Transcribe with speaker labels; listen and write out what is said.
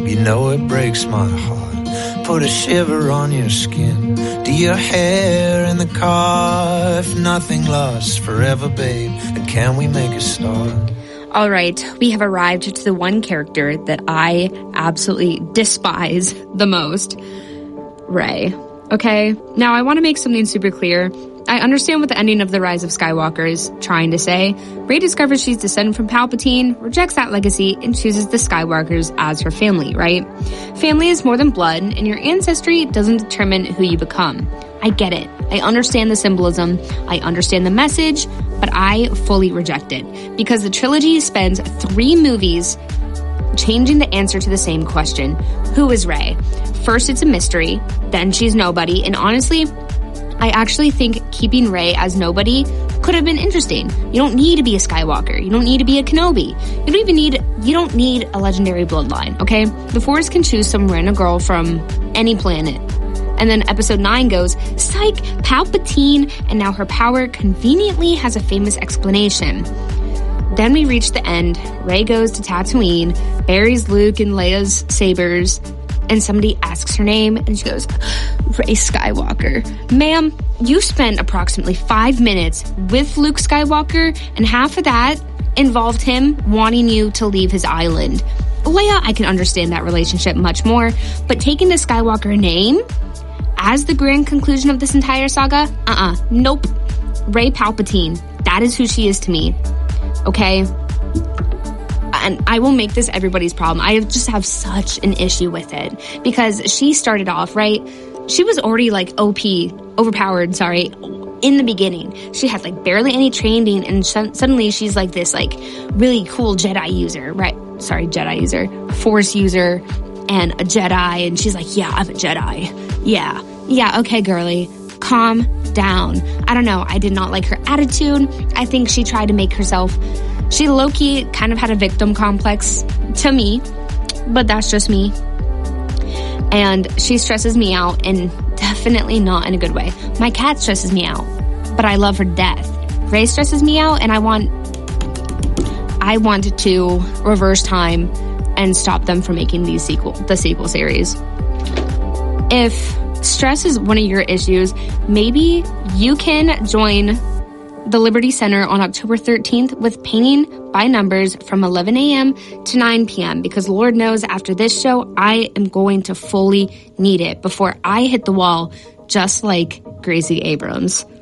Speaker 1: You know it breaks my heart. Put a shiver on your skin. Do your hair in the car. If nothing lasts forever, babe, then can we make a start?
Speaker 2: All right, we have arrived to the one character that I absolutely despise the most, Rey. Okay, now I want to make something super clear. I understand what the ending of The Rise of Skywalker is trying to say. Rey discovers she's descended from Palpatine, rejects that legacy, and chooses the Skywalkers as her family, right? Family is more than blood, and your ancestry doesn't determine who you become. I get it. I understand the symbolism. I understand the message, but I fully reject it because the trilogy spends 3 movies changing the answer to the same question. Who is Rey? First, it's a mystery. Then she's nobody. And honestly, I actually think keeping Rey as nobody could have been interesting. You don't need to be a Skywalker. You don't need to be a Kenobi. You don't need a legendary bloodline, okay? The Force can choose some random girl from any planet. And then episode 9 goes, psych, Palpatine, and now her power conveniently has a famous explanation. Then we reach the end. Rey goes to Tatooine, buries Luke and Leia's sabers, and somebody asks her name, and she goes, Rey Skywalker. Ma'am, you spent approximately 5 minutes with Luke Skywalker, and half of that involved him wanting you to leave his island. Leia, I can understand that relationship much more, but taking the Skywalker name as the grand conclusion of this entire saga? Nope. Rey Palpatine. That is who she is to me. Okay? And I will make this everybody's problem. I just have such an issue with it. Because she started off, right? She was already like overpowered, in the beginning. She had like barely any training, and suddenly she's like this like really cool Jedi user, right? Force user, and a Jedi, and she's like, yeah, I'm a Jedi. Yeah, okay, girly, calm down. I don't know, I did not like her attitude. I think she tried to make herself, she low-key kind of had a victim complex to me, but that's just me. And she stresses me out, and definitely not in a good way. My cat stresses me out, but I love her to death. Rey stresses me out, and I want to reverse time and stop them from making the sequel series. If stress is one of your issues, maybe you can join the Liberty Center on October 13th with painting by numbers from 11 a.m. to 9 p.m. because Lord knows after this show, I am going to fully need it before I hit the wall just like Gracie Abrams.